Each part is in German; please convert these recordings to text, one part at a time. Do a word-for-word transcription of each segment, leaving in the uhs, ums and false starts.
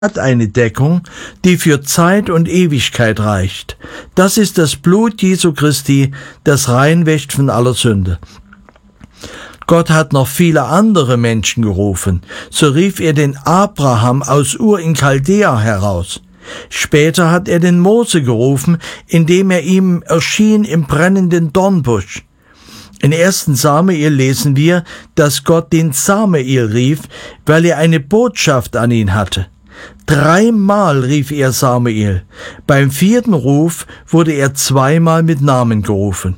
hat eine Deckung, die für Zeit und Ewigkeit reicht. Das ist das Blut Jesu Christi, das reinwäscht von aller Sünde. Gott hat noch viele andere Menschen gerufen. So rief er den Abraham aus Ur in Chaldea heraus. Später hat er den Mose gerufen, indem er ihm erschien im brennenden Dornbusch. In ersten Samuel lesen wir, dass Gott den Samuel rief, weil er eine Botschaft an ihn hatte. Dreimal rief er Samuel. Beim vierten Ruf wurde er zweimal mit Namen gerufen.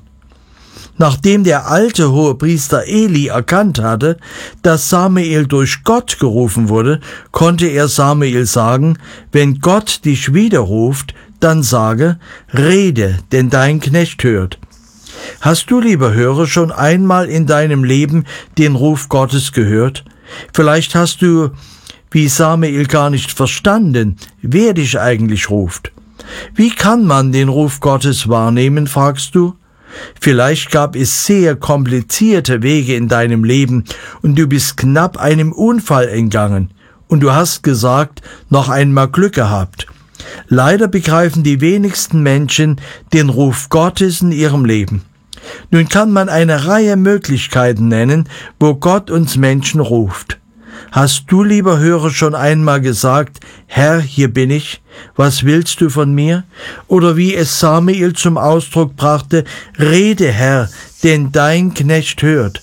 Nachdem der alte Hohepriester Eli erkannt hatte, dass Samuel durch Gott gerufen wurde, konnte er Samuel sagen: Wenn Gott dich widerruft, dann sage: Rede, denn dein Knecht hört. Hast du, lieber Hörer, schon einmal in deinem Leben den Ruf Gottes gehört? Vielleicht hast du, wie Samuel, gar nicht verstanden, wer dich eigentlich ruft. Wie kann man den Ruf Gottes wahrnehmen, fragst du? Vielleicht gab es sehr komplizierte Wege in deinem Leben und du bist knapp einem Unfall entgangen und du hast gesagt, noch einmal Glück gehabt. Leider begreifen die wenigsten Menschen den Ruf Gottes in ihrem Leben. Nun kann man eine Reihe Möglichkeiten nennen, wo Gott uns Menschen ruft. Hast du, lieber Hörer, schon einmal gesagt: Herr, hier bin ich, was willst du von mir? Oder wie es Samuel zum Ausdruck brachte: Rede, Herr, denn dein Knecht hört.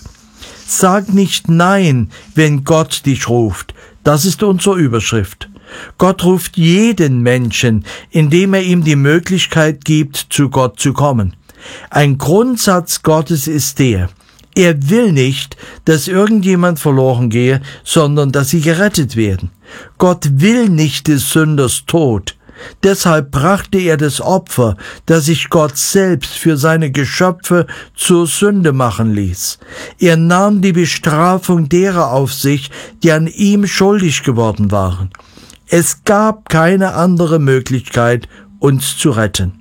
Sag nicht Nein, wenn Gott dich ruft. Das ist unsere Überschrift. Gott ruft jeden Menschen, indem er ihm die Möglichkeit gibt, zu Gott zu kommen. Ein Grundsatz Gottes ist der: Er will nicht, dass irgendjemand verloren gehe, sondern dass sie gerettet werden. Gott will nicht des Sünders Tod. Deshalb brachte er das Opfer, das sich Gott selbst für seine Geschöpfe zur Sünde machen ließ. Er nahm die Bestrafung derer auf sich, die an ihm schuldig geworden waren. Es gab keine andere Möglichkeit, uns zu retten.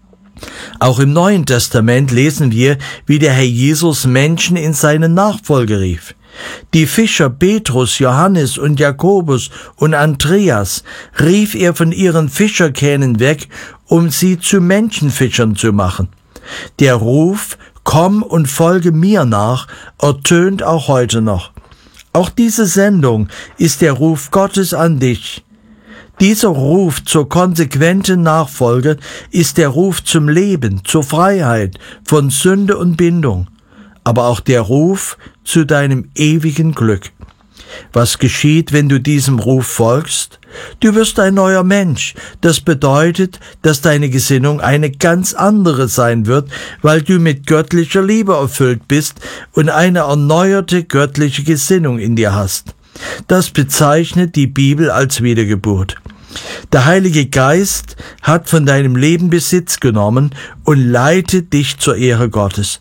Auch im Neuen Testament lesen wir, wie der Herr Jesus Menschen in seine Nachfolge rief. Die Fischer Petrus, Johannes und Jakobus und Andreas rief er von ihren Fischerkähnen weg, um sie zu Menschenfischern zu machen. Der Ruf: Komm und folge mir nach, ertönt auch heute noch. Auch diese Sendung ist der Ruf Gottes an dich. Dieser Ruf zur konsequenten Nachfolge ist der Ruf zum Leben, zur Freiheit von Sünde und Bindung, aber auch der Ruf zu deinem ewigen Glück. Was geschieht, wenn du diesem Ruf folgst? Du wirst ein neuer Mensch. Das bedeutet, dass deine Gesinnung eine ganz andere sein wird, weil du mit göttlicher Liebe erfüllt bist und eine erneuerte göttliche Gesinnung in dir hast. Das bezeichnet die Bibel als Wiedergeburt. Der Heilige Geist hat von deinem Leben Besitz genommen und leitet dich zur Ehre Gottes.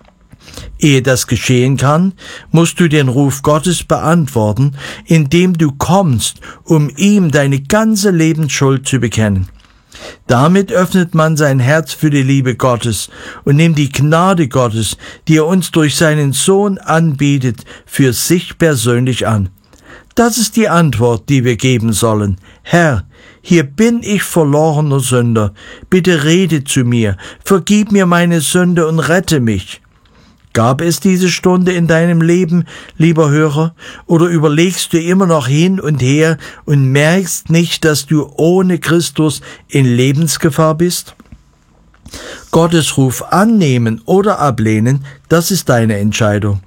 Ehe das geschehen kann, musst du den Ruf Gottes beantworten, indem du kommst, um ihm deine ganze Lebensschuld zu bekennen. Damit öffnet man sein Herz für die Liebe Gottes und nimmt die Gnade Gottes, die er uns durch seinen Sohn anbietet, für sich persönlich an. Das ist die Antwort, die wir geben sollen. Herr, hier bin ich verlorener Sünder. Bitte rede zu mir, vergib mir meine Sünde und rette mich. Gab es diese Stunde in deinem Leben, lieber Hörer, oder überlegst du immer noch hin und her und merkst nicht, dass du ohne Christus in Lebensgefahr bist? Gottes Ruf annehmen oder ablehnen, das ist deine Entscheidung.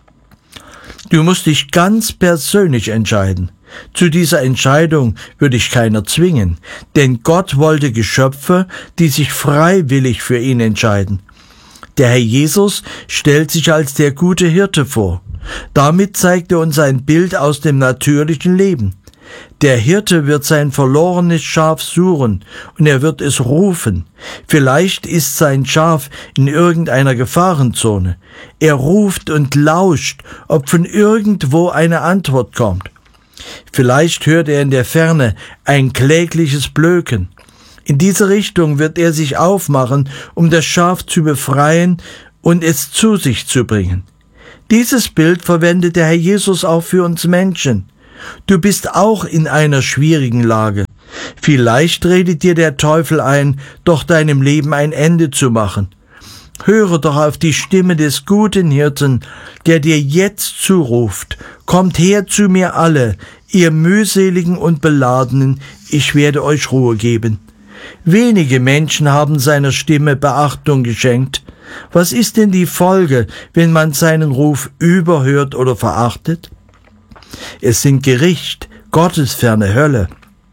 Du musst dich ganz persönlich entscheiden. Zu dieser Entscheidung würde ich keiner zwingen, denn Gott wollte Geschöpfe, die sich freiwillig für ihn entscheiden. Der Herr Jesus stellt sich als der gute Hirte vor. Damit zeigt er uns ein Bild aus dem natürlichen Leben. Der Hirte wird sein verlorenes Schaf suchen und er wird es rufen. Vielleicht ist sein Schaf in irgendeiner Gefahrenzone. Er ruft und lauscht, ob von irgendwo eine Antwort kommt. Vielleicht hört er in der Ferne ein klägliches Blöken. In diese Richtung wird er sich aufmachen, um das Schaf zu befreien und es zu sich zu bringen. Dieses Bild verwendet der Herr Jesus auch für uns Menschen. Du bist auch in einer schwierigen Lage. Vielleicht redet dir der Teufel ein, doch deinem Leben ein Ende zu machen. Höre doch auf die Stimme des guten Hirten, der dir jetzt zuruft: Kommt her zu mir alle, ihr mühseligen und Beladenen, ich werde euch Ruhe geben. Wenige Menschen haben seiner Stimme Beachtung geschenkt. Was ist denn die Folge, wenn man seinen Ruf überhört oder verachtet? Es sind Gericht, gottesferne Hölle.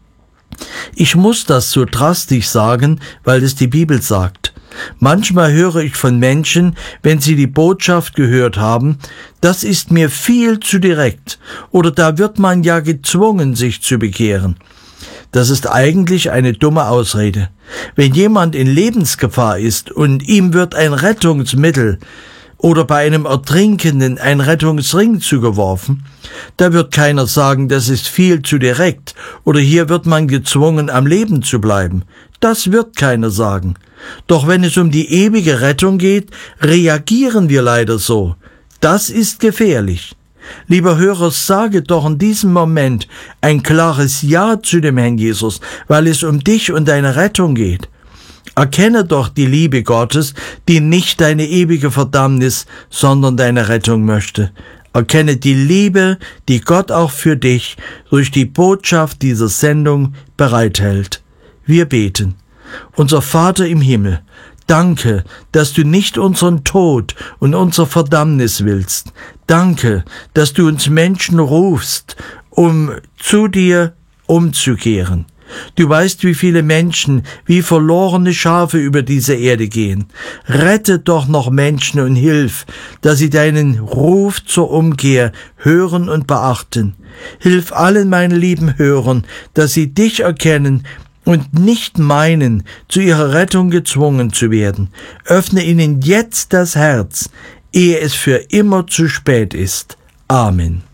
Ich muss das so drastisch sagen, weil es die Bibel sagt. Manchmal höre ich von Menschen, wenn sie die Botschaft gehört haben: Das ist mir viel zu direkt, oder da wird man ja gezwungen, sich zu bekehren. Das ist eigentlich eine dumme Ausrede. Wenn jemand in Lebensgefahr ist und ihm wird ein Rettungsmittel oder bei einem Ertrinkenden ein Rettungsring zugeworfen, da wird keiner sagen, das ist viel zu direkt oder hier wird man gezwungen, am Leben zu bleiben. Das wird keiner sagen. Doch wenn es um die ewige Rettung geht, reagieren wir leider so. Das ist gefährlich. Lieber Hörer, sage doch in diesem Moment ein klares Ja zu dem Herrn Jesus, weil es um dich und deine Rettung geht. Erkenne doch die Liebe Gottes, die nicht deine ewige Verdammnis, sondern deine Rettung möchte. Erkenne die Liebe, die Gott auch für dich durch die Botschaft dieser Sendung bereithält. Wir beten. Unser Vater im Himmel, danke, dass du nicht unseren Tod und unsere Verdammnis willst. Danke, dass du uns Menschen rufst, um zu dir umzukehren. Du weißt, wie viele Menschen wie verlorene Schafe über diese Erde gehen. Rette doch noch Menschen und hilf, dass sie deinen Ruf zur Umkehr hören und beachten. Hilf allen meinen lieben Hörern, dass sie dich erkennen und nicht meinen, zu ihrer Rettung gezwungen zu werden. Öffne ihnen jetzt das Herz, ehe es für immer zu spät ist. Amen.